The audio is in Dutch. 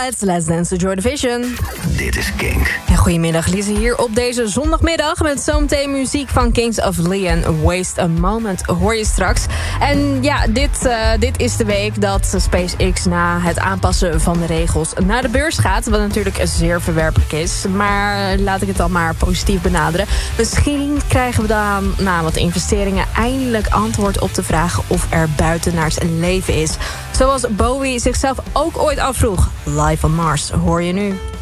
It's Let's Dance to Joy Division. Dit is Kink. En goedemiddag, Lise hier op deze zondagmiddag... met zometeen muziek van Kings of Leon. Waste a Moment hoor je straks. En ja, dit is de week dat SpaceX na het aanpassen van de regels naar de beurs gaat. Wat natuurlijk zeer verwerpelijk is. Maar laat ik het dan maar positief benaderen. Misschien krijgen we dan na wat investeringen eindelijk antwoord op de vraag of er buitenaards leven is. Zoals Bowie zichzelf ook ooit afvroeg. Live on Mars hoor je nu.